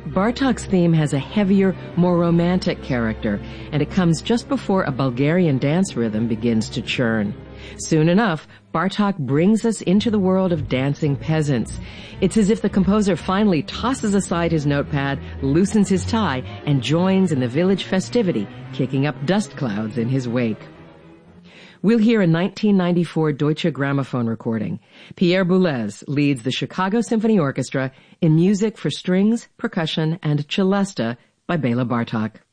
Bartok's theme has a heavier, more romantic character, and it comes just before a Bulgarian dance rhythm begins to churn. Soon enough, Bartok brings us into the world of dancing peasants. It's as if the composer finally tosses aside his notepad, loosens his tie, and joins in the village festivity, kicking up dust clouds in his wake. We'll hear a 1994 Deutsche Grammophon recording. Pierre Boulez leads the Chicago Symphony Orchestra in music for strings, percussion, and celesta by Bela Bartok.